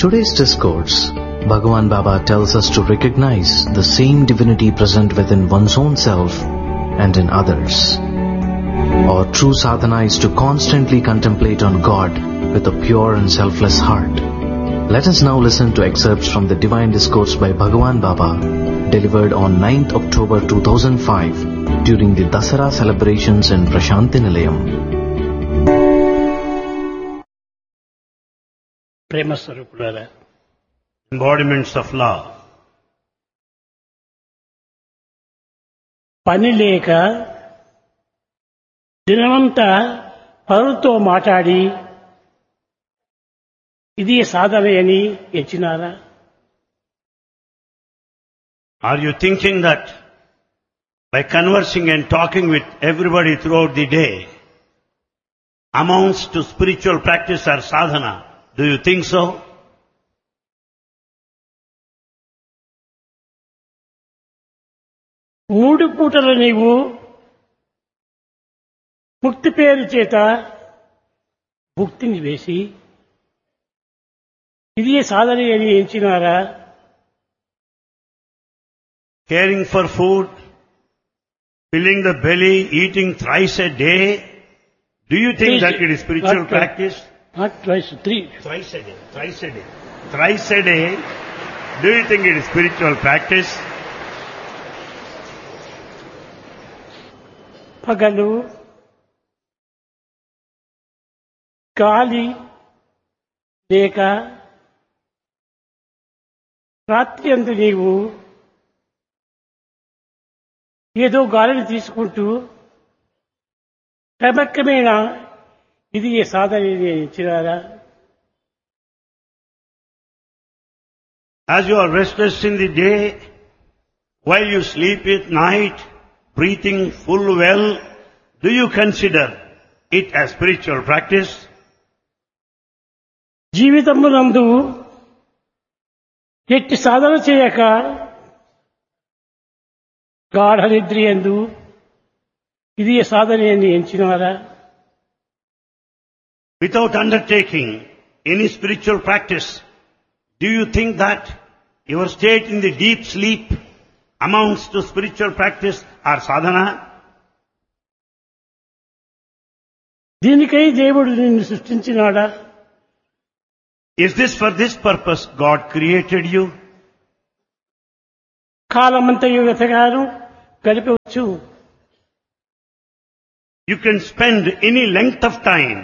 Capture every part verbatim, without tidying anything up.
today's discourse, Bhagavan Baba tells us to recognize the same divinity present within one's own self and in others. Our true sadhana is to constantly contemplate on God with a pure and selfless heart. Let us now listen to excerpts from the Divine Discourse by Bhagavan Baba, delivered on ninth October two thousand five during the Dasara celebrations in Prashanti Nilayam. Prema Swarupulara, embodiments of love. పని లేక దినమంతా పరులతో మాట్లాడి ఇది సాధన అని ఎచ్చినారా? Are you thinking that by conversing and talking with everybody throughout the day amounts to spiritual practice or sadhana? Do you think so? మూడు పూటలు నీవు ముక్తి పేరు చేత భుక్తిని వేసి ఇది సాధన అని ఎంచినారా? Caring for food, filling the belly, eating thrice a day. Do you think Please, that it is spiritual not, practice? Not twice, three. Thrice a day, thrice a day. Thrice a day. Do you think it is spiritual practice? పగలు గాలి లేక రాత్రి అందు నీవు ఏదో గాలిని తీసుకుంటూ క్రమక్రమేణా ఇది ఏ సాధన ఇచ్చినారా? As you are restless in the day, while you sleep at night, breathing full well, do you consider it as spiritual practice? జీవితమునందు ఎట్టి సాధన చేయక గాఢ నిద్రయందు ఇది సాధన అని ఎంచినారా? Without undertaking any spiritual practice, do you think that your state in the deep sleep amounts to spiritual practice or sadhana? దీనికై దేవుడు నిన్ను సృష్టించినాడా? Is this for this purpose God created you? కాలమంతయు వ్యతగాను గడిపవచ్చు. You can spend any length of time.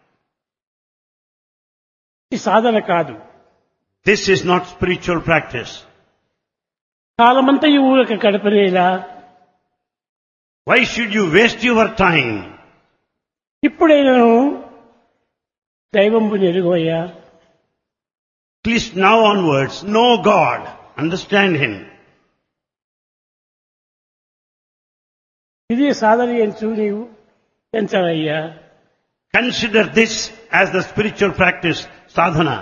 ఈ సాధన కాదు. This is not spiritual practice. కాలమంతయు ఊరక గడపనేలా Why should you waste your time? ఇప్పుడైనను దైవంబు నెరుగోయ్యా. At least now onwards, know God, understand Him. ఇది సాధన ఎంచు నీవు ఎంచవయ్యా. Consider this as the spiritual practice, sadhana.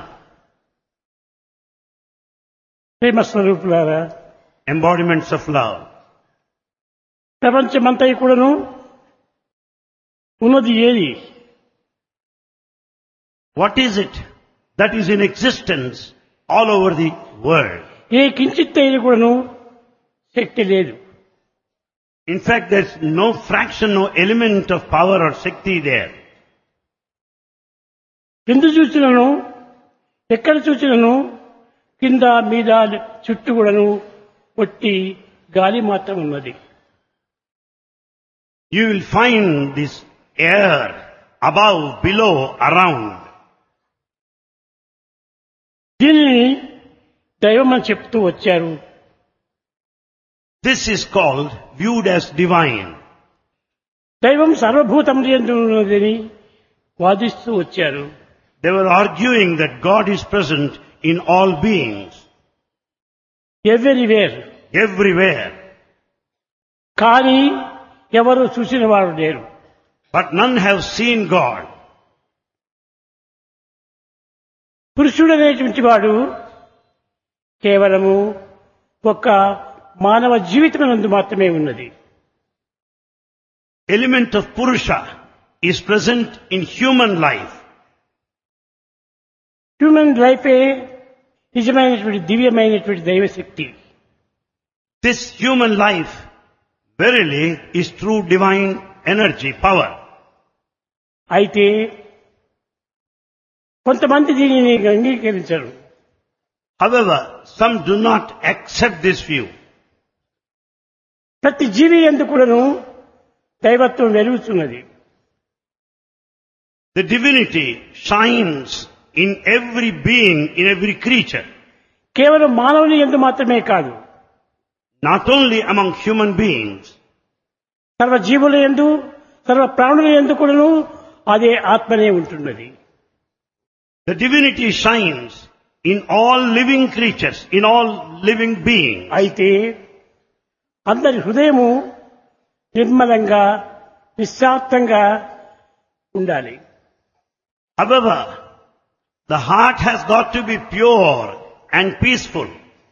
ప్రేమ స్వరూపులారా, Embodiments of love. ప్రపంచమంతా కూడాను ఉన్నది ఏది? What is it that is in existence all over the world? ఏ కించిత్ అయిన కూడాను శక్తి లేదు. In fact, there's no fraction, no element of power or Shakti there. ఎందు చూసినను ఎక్కడ చూసినను కింద మీద చుట్టూ కూడాను ఒట్టి గాలి మాత్రం ఉన్నది. You will find this air above, below, around. దీనిని దైవం అని చెప్తూ వచ్చారు. This is called, viewed as divine. దైవం సర్వభూతం యందు ఉన్నదని వాదిస్తూ వచ్చారు. They were arguing that God is present in all beings, everywhere. everywhere. కానీ ఎవరు చూసిన వారు లేరు. But none have seen God. పురుషుడనేటువంటి వాడు కేవలము ఒక మానవ జీవితమునందు మాత్రమే ఉన్నది. Element of Purusha is present in human life. Human లైఫే నిజమైనటువంటి దివ్యమైనటువంటి దైవశక్తి. This human life verily is true divine energy, power. అయితే కొంతమంది దీనిని అంగీకరించరు. However, some do not accept this view. ప్రతి జీవి యందు కూడాను దైవత్వం వెలుగుతున్నది. The divinity shines in every being, in every creature. కేవలం మానవుని యందు మాత్రమే కాదు, Not only among human beings, సర్వ జీవుల యందు సర్వ ప్రాణుల యందు కూడాను అదే ఆత్మనే ఉంటున్నది. the divinity shines in all living creatures, in all living beings. అయితే అందరి హృదయము నిర్మలంగా నిశ్శాంతంగా ఉండాలి. However, the heart has got to be pure and peaceful.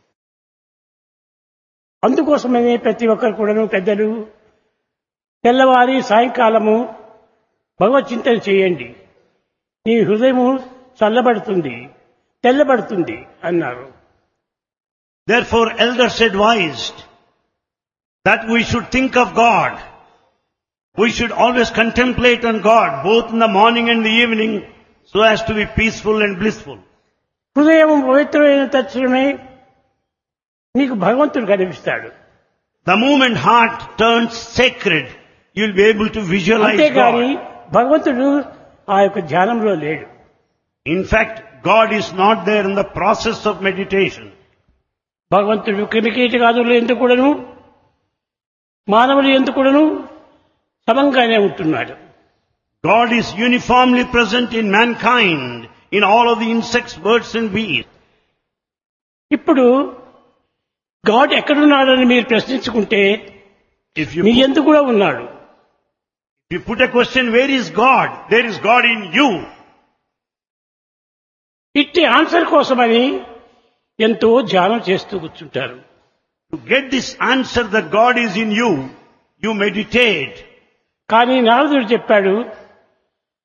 అందుకోసమనే ప్రతి ఒక్కరు కూడాను పెద్దలు తెల్లవారి సాయంకాలము భగవత్ చింతన చేయండి, నీ హృదయము చల్లబడుతుంది, తెల్లబడుతుంది అన్నారు. Therefore, elders advised that we should think of God. We should always contemplate on God, both in the morning and the evening, so as to be peaceful and blissful. హృదయం పవిత్రమైన తక్షణమే నీకు భగవంతుడు కనిపిస్తాడు. The moment heart turns sacred, you will be able to visualize అంతేగాని God. భగవంతుడు ఆ యొక్క ధ్యానంలో లేడు. In fact, God is not there in the process of meditation. భగవంతుడు క్రిమికీటకాదులు ఎందుకు కూడాను మానవులు ఎందుకు కూడాను సమంగానే ఉంటున్నాడు. God is uniformly present in mankind, in all of the insects, birds and bees. ఇప్పుడు గాడ్ ఎక్కడున్నాడని మీరు ప్రశ్నించుకుంటే If you మీ put, ఎందుకు కూడా ఉన్నాడు. if you put a question, where is God? There is God in you. ఇట్టి answer కోసమని ఎంతో ధ్యానం చేస్తూ కూర్చుంటారు. To get this answer that God is in you, you meditate. కానీ నారదుడు చెప్పాడు,